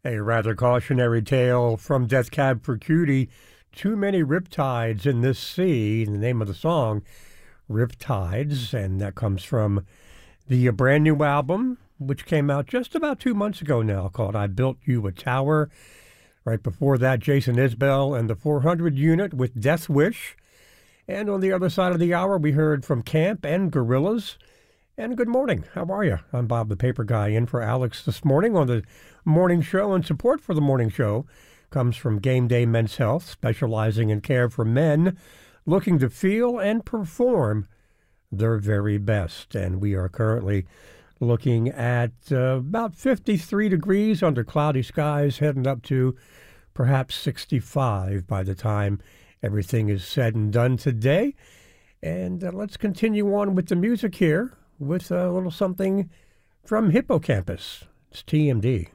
A rather cautionary tale from Death Cab for Cutie. Too many riptides in this sea. The name of the song, Riptides, and that comes from the brand new album, which came out just about 2 months ago now, called I Built You a Tower. Right before that, Jason Isbell and the 400 Unit with Death Wish. And on the other side of the hour, we heard from Camp and Gorillaz. And good morning. How are you? I'm Bob the Paper Guy, in for Alex this morning on the morning show. And support for the morning show comes from Game Day Men's Health, specializing in care for men looking to feel and perform their very best. And we are currently looking at about 53 degrees under cloudy skies, heading up to perhaps 65 by the time everything is said and done today. And let's continue on with the music here with a little something from Hippocampus. It's TMD.